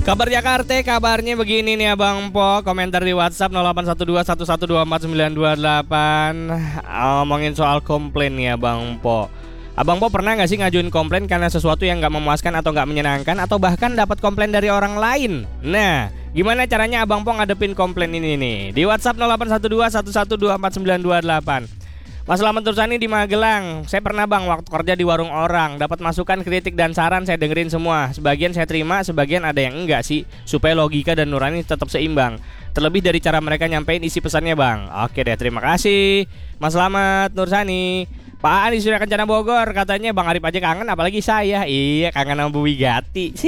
Kabar Jakarta, kabarnya begini nih Abang Po. Komentar di WhatsApp 081211249928. Ngomongin soal komplain nih Abang Po. Abang Po pernah gak sih ngajuin komplain karena sesuatu yang gak memuaskan atau gak menyenangkan, atau bahkan dapat komplain dari orang lain? Nah, gimana caranya Abang Po ngadepin komplain ini nih? Di WhatsApp 081211249928. Mas Slamet Tursani di Magelang. Saya pernah bang waktu kerja di warung orang, dapat masukan, kritik dan saran, saya dengerin semua. Sebagian saya terima, sebagian ada yang enggak sih, supaya logika dan nurani tetap seimbang. Terlebih dari cara mereka nyampein isi pesannya bang. Oke deh, terima kasih Mas Slamet Tursani. Pak Aan di Surya Kencana Bogor, katanya Bang Arif aja kangen, apalagi saya. Iya, kangen sama Bu Wigati.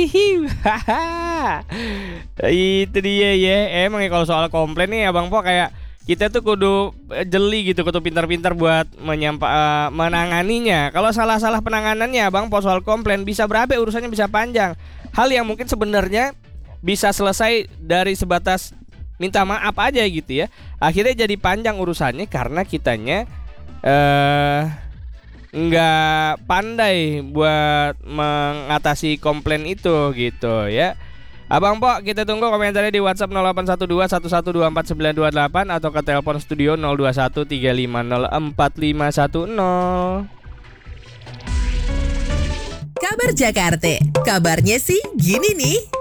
Itu dia ya. Emang ya kalau soal komplain nih Abang Po, kayak kita tuh kudu jeli gitu, kudu pintar-pintar buat menanganinya. Kalau salah-salah penanganannya Bang Po, soal komplain bisa berabe, urusannya bisa panjang. Hal yang mungkin sebenarnya bisa selesai dari sebatas minta maaf aja gitu ya, akhirnya jadi panjang urusannya karena kitanya nggak pandai buat mengatasi komplain itu gitu ya. Abang Po, kita tunggu komentarnya di WhatsApp 081211249928 atau ke telepon studio 0213504510. Kabar Jakarta, kabarnya sih gini nih.